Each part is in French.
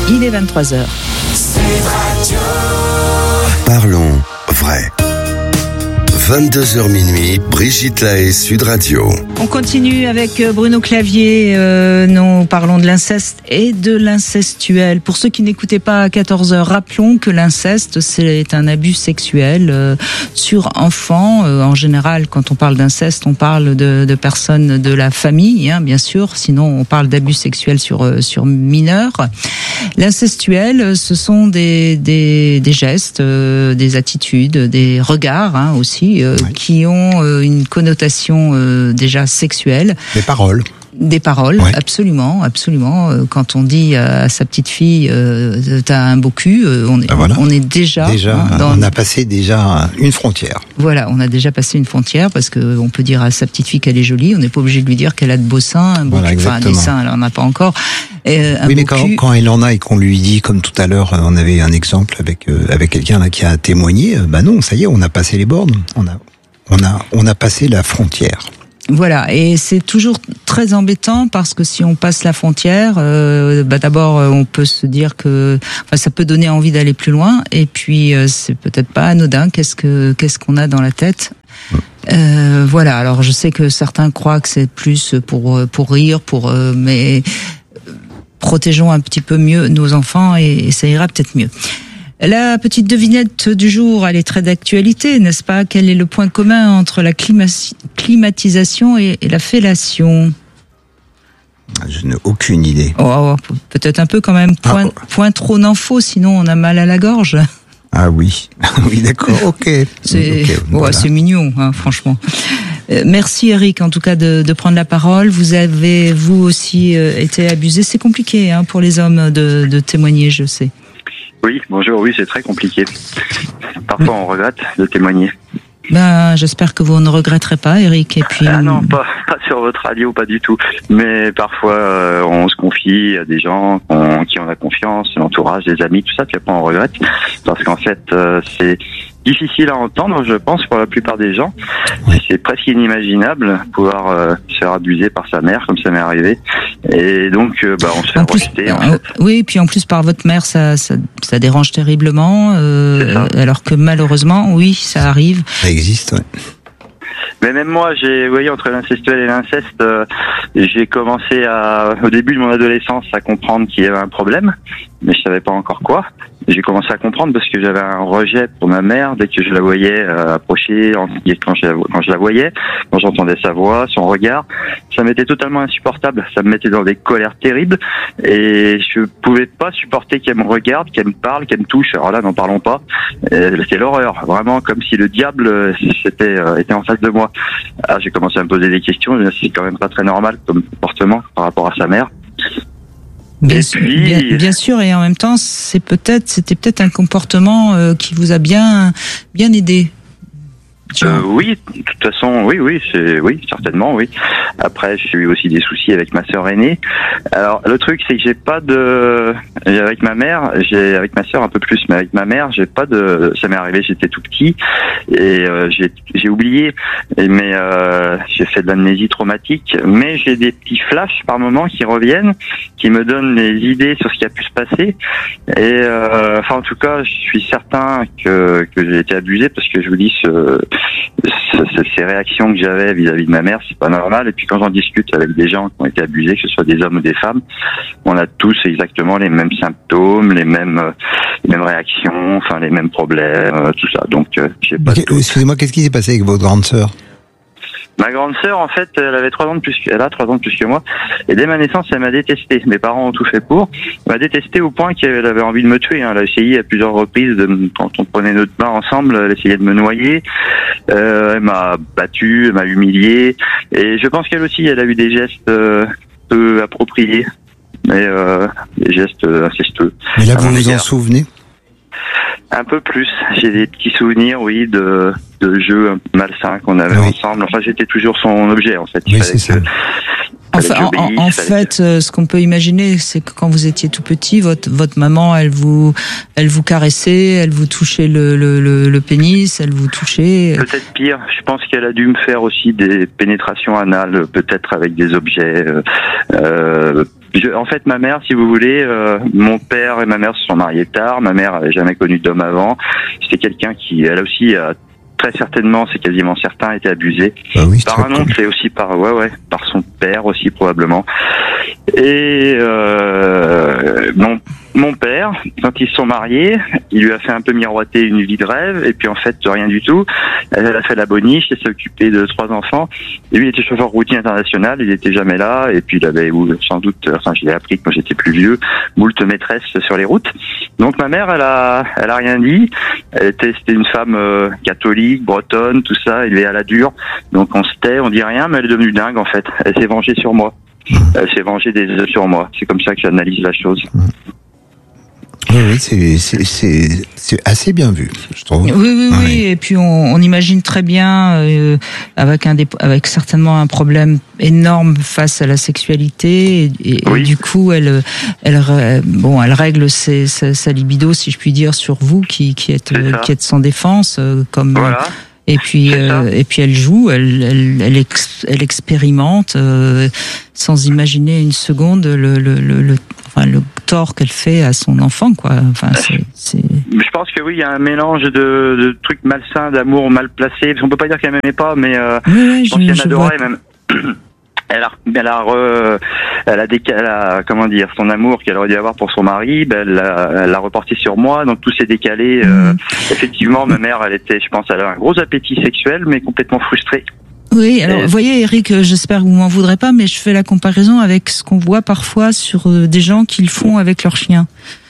Il est 23h. Parlons vrai. 22h minuit, Brigitte Lahaie, Sud Radio. On continue avec Bruno Clavier. Nous parlons de l'inceste et de l'incestuel. Pour ceux qui n'écoutaient pas à 14h, rappelons que l'inceste, c'est un abus sexuel sur enfants. En général, quand on parle d'inceste, on parle de personnes de la famille, hein, bien sûr. Sinon, on parle d'abus sexuels sur mineurs. L'incestuel, ce sont des gestes, des attitudes, des regards, hein, aussi. Qui ont une connotation déjà sexuelle. Des paroles, ouais. absolument. Quand on dit à sa petite fille, t'as un beau cul, on est déjà on a passé déjà une frontière. Voilà, on a déjà passé une frontière parce que on peut dire à sa petite fille qu'elle est jolie, on n'est pas obligé de lui dire qu'elle a de beaux seins, un beau cul, enfin des seins, elle en a pas encore. Oui, mais quand elle en a et qu'on lui dit, comme tout à l'heure, on avait un exemple avec quelqu'un là qui a témoigné, non, ça y est, on a passé les bornes, on a passé la frontière. Voilà, et c'est toujours très embêtant parce que si on passe la frontière, d'abord on peut se dire que ça peut donner envie d'aller plus loin, et puis c'est peut-être pas anodin. Qu'est-ce qu'on a dans la tête? Voilà. Alors je sais que certains croient que c'est plus pour rire, mais protégeons un petit peu mieux nos enfants et ça ira peut-être mieux. La petite devinette du jour, elle est très d'actualité, n'est-ce pas? Quel est le point commun entre la climatisation et la fellation? Je n'ai aucune idée. Oh, peut-être un peu quand même. Point trop d'infos, sinon on a mal à la gorge. Ah oui, oui d'accord, ok. Voilà. C'est mignon, hein, franchement. Merci Eric, en tout cas de prendre la parole. Vous avez vous aussi été abusé. C'est compliqué hein, pour les hommes de témoigner, je sais. Oui, bonjour, oui, c'est très compliqué. Parfois, on regrette de témoigner. J'espère que vous ne regretterez pas, Eric. Et puis... Ah non, pas sur votre radio, pas du tout. Mais parfois, on se confie à des gens qui ont la confiance, l'entourage, des amis, tout ça, puis après on regrette. Parce qu'en fait, c'est difficile à entendre, je pense, pour la plupart des gens. C'est presque inimaginable pouvoir se faire abuser par sa mère, comme ça m'est arrivé. Et donc, on se fait rejeter. En fait. Oui, puis en plus par votre mère, ça dérange terriblement. Alors que malheureusement, oui, ça arrive. Ça existe, ouais. Mais même moi, entre l'incestuel et l'inceste, j'ai commencé au début de mon adolescence à comprendre qu'il y avait un problème, mais je savais pas encore quoi. J'ai commencé à comprendre parce que j'avais un rejet pour ma mère dès que je la voyais approcher, quand je la voyais, quand j'entendais sa voix, son regard, ça m'était totalement insupportable. Ça me mettait dans des colères terribles et je pouvais pas supporter qu'elle me regarde, qu'elle me parle, qu'elle me touche. Alors là, n'en parlons pas. C'était l'horreur, vraiment comme si le diable était en face de moi. Alors, j'ai commencé à me poser des questions. C'est quand même pas très normal comme comportement par rapport à sa mère. Bien sûr, et en même temps, c'était peut-être un comportement qui vous a bien aidé. Oui, de toute façon, oui, certainement, oui. Après, j'ai eu aussi des soucis avec ma sœur aînée. Alors, le truc, c'est que avec ma mère, avec ma sœur un peu plus, mais avec ma mère, ça m'est arrivé, j'étais tout petit, et j'ai oublié, mais j'ai fait de l'amnésie traumatique, mais j'ai des petits flashs par moment qui reviennent, qui me donnent des idées sur ce qui a pu se passer, et en tout cas, je suis certain que j'ai été abusé, parce que je vous dis, ces réactions que j'avais vis-à-vis de ma mère, c'est pas normal. Et puis quand j'en discute avec des gens qui ont été abusés, que ce soit des hommes ou des femmes, on a tous exactement les mêmes symptômes, les mêmes réactions, les mêmes problèmes, tout ça. Donc, j'ai pas. Excusez-moi, qu'est-ce qui s'est passé avec votre grande sœur? Ma grande sœur, en fait, elle a 3 ans de plus que moi. Et dès ma naissance, elle m'a détesté. Mes parents ont tout fait pour. Elle m'a détesté au point qu'elle avait envie de me tuer. Elle a essayé à plusieurs reprises, quand on prenait notre bain ensemble, elle essayait de me noyer. Elle m'a battu, elle m'a humilié. Et je pense qu'elle aussi, elle a eu des gestes peu appropriés. Mais des gestes incestueux. Mais là, vous vous en souvenez? Un peu plus. J'ai des petits souvenirs, oui, de jeux malsains qu'on avait ensemble. Enfin, j'étais toujours son objet, en fait. Oui, c'est ça. En fait, ce qu'on peut imaginer, c'est que quand vous étiez tout petit, votre maman, elle vous caressait, elle vous touchait le pénis, elle vous touchait. Peut-être pire. Je pense qu'elle a dû me faire aussi des pénétrations anales, peut-être avec des objets. En fait, ma mère, si vous voulez, mon père et ma mère se sont mariés tard. Ma mère avait jamais connu d'homme avant. C'était quelqu'un qui, elle aussi, très certainement, c'est quasiment certain, a été abusé par un oncle et aussi par son père aussi probablement. Et mon père, quand ils se sont mariés, il lui a fait un peu miroiter une vie de rêve, et puis en fait rien du tout. Elle a fait la boniche, elle s'est occupée de 3 enfants. Et lui, il était chauffeur routier international, il était jamais là, et puis il avait sans doute, je l'ai appris quand j'étais plus vieux, moult maîtresses sur les routes. Donc ma mère, elle a rien dit. C'était une femme catholique, bretonne, tout ça, élevée à la dure. Donc on se tait, on dit rien, mais elle est devenue dingue en fait. Elle s'est vengée sur moi. Elle s'est vengée sur moi. C'est comme ça que j'analyse la chose. Oui, c'est assez bien vu, je trouve. Oui. Et puis on imagine très bien avec certainement un problème énorme face à la sexualité et du coup elle règle sa libido, si je puis dire, sur vous qui êtes sans défense comme. Voilà. Et puis elle joue, elle expérimente sans imaginer une seconde le tort qu'elle fait à son enfant, quoi. Enfin, Je pense que oui, il y a un mélange de trucs malsains, d'amour mal placé. On peut pas dire qu'elle m'aimait pas, mais je pense qu'elle m'adorait même. Elle a comment dire, son amour qu'elle aurait dû avoir pour son mari, elle l'a reporté sur moi, donc tout s'est décalé. Effectivement, ma mère, elle a un gros appétit sexuel, mais complètement frustrée. Oui, alors vous voyez, Eric, j'espère que vous m'en voudrez pas, mais je fais la comparaison avec ce qu'on voit parfois sur des gens qui le font avec leurs chiens.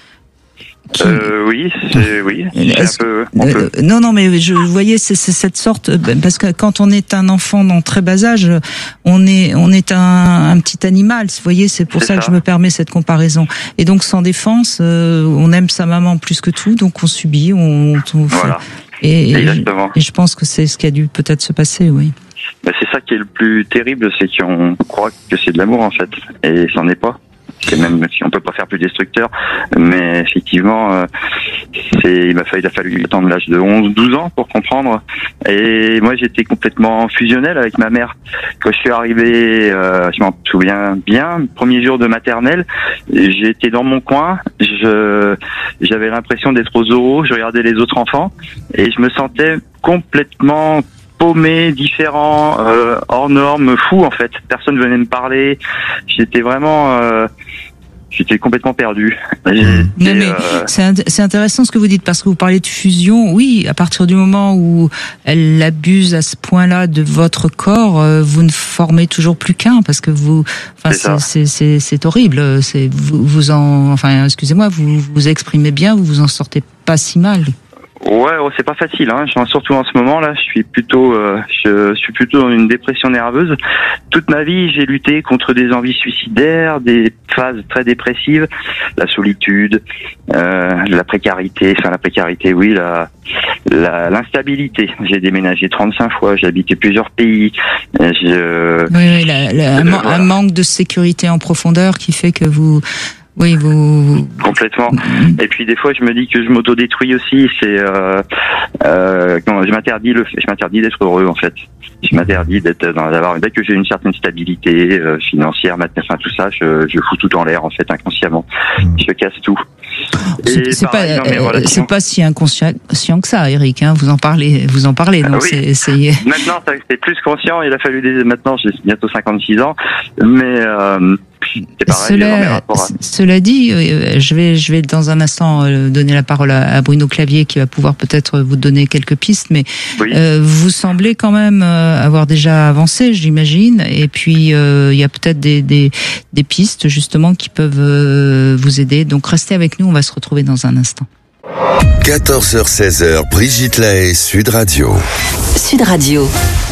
Oui. C'est un peu. Non, mais vous voyez, c'est cette sorte, parce que quand on est un enfant dans très bas âge, on est un petit animal. Vous voyez, c'est pour ça que je me permets cette comparaison. Et donc, sans défense, on aime sa maman plus que tout, donc on subit, voilà. Et je pense que c'est ce qui a dû peut-être se passer, oui. C'est ça qui est le plus terrible, c'est qu'on croit que c'est de l'amour en fait, et c'en est pas. Et même si on peut pas faire plus destructeur, mais effectivement, il a fallu attendre l'âge de 11-12 ans pour comprendre. Et moi, j'étais complètement fusionnel avec ma mère. Quand je suis arrivé, je m'en souviens bien, le premier jour de maternelle, j'étais dans mon coin, j'avais l'impression d'être aux oraux, je regardais les autres enfants, et je me sentais complètement paumé, différent, hors norme, fou en fait. Personne venait me parler. J'étais vraiment, j'étais complètement perdu. C'est intéressant ce que vous dites parce que vous parlez de fusion. Oui, à partir du moment où elle abuse à ce point-là de votre corps, vous ne formez toujours plus qu'un parce que c'est horrible. Excusez-moi, vous exprimez bien, vous en sortez pas si mal. Ouais, c'est pas facile, hein. Surtout en ce moment là, je suis plutôt dans une dépression nerveuse. Toute ma vie, j'ai lutté contre des envies suicidaires, des phases très dépressives, la solitude, la précarité, oui, l'instabilité. J'ai déménagé 35 fois, j'ai habité plusieurs pays. Un manque de sécurité en profondeur qui fait que vous complètement. Et puis des fois je me dis que je m'autodétruis aussi. Je m'interdis d'être heureux en fait. Je m'interdis dès que j'ai une certaine stabilité financière, enfin tout ça, je fous tout en l'air en fait inconsciemment. Je casse tout. C'est pas si inconscient que ça, Eric. Hein, vous en parlez. Donc oui. Maintenant, c'est plus conscient. Il a fallu maintenant, j'ai bientôt 56 ans, mais c'est pareil. Cela dit, je vais dans un instant donner la parole à Bruno Clavier qui va pouvoir peut-être vous donner quelques pistes, mais vous semblez quand même avoir déjà avancé, j'imagine, et puis il y a peut-être des pistes justement qui peuvent vous aider. Donc restez avec nous, on va se retrouver dans un instant. 14h-16h, Brigitte Lahaie, Sud Radio. Sud Radio.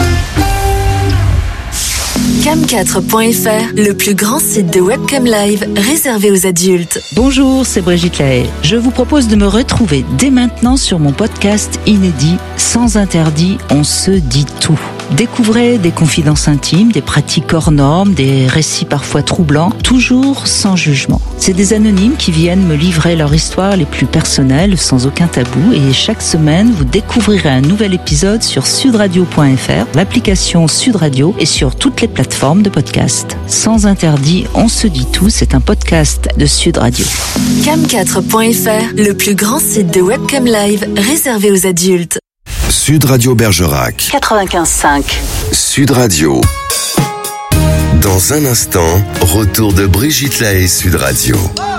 Cam4.fr, le plus grand site de webcam live réservé aux adultes. Bonjour, c'est Brigitte Lahaie. Je vous propose de me retrouver dès maintenant sur mon podcast inédit Sans interdit, on se dit tout. Découvrez des confidences intimes, des pratiques hors normes, des récits parfois troublants, toujours sans jugement. C'est des anonymes qui viennent me livrer leur histoire les plus personnelles, sans aucun tabou. Et chaque semaine, vous découvrirez un nouvel épisode sur sudradio.fr, l'application Sud Radio et sur toutes les plateformes plateformes de podcast. Sans interdit, on se dit tout, c'est un podcast de Sud Radio. Cam4.fr, le plus grand site de webcam live réservé aux adultes. Sud Radio Bergerac. 95.5. Sud Radio. Dans un instant, retour de Brigitte Lahaie, Sud Radio.